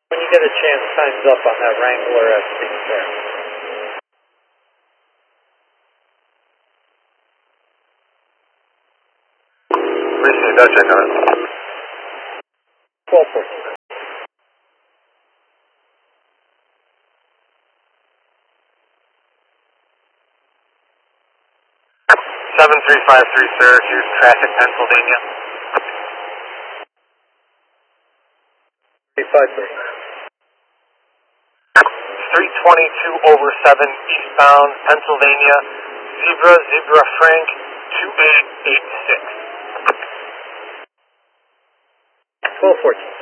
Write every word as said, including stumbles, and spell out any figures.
When you get a chance, time's up on that Wrangler S D there. Appreciate that, check on it. twelve fourteen. seven three five three, Syracuse, traffic, Pennsylvania. three five three. three twenty-two over seven, eastbound, Pennsylvania, Zebra, Zebra Frank, two eight eight six. twelve fourteen.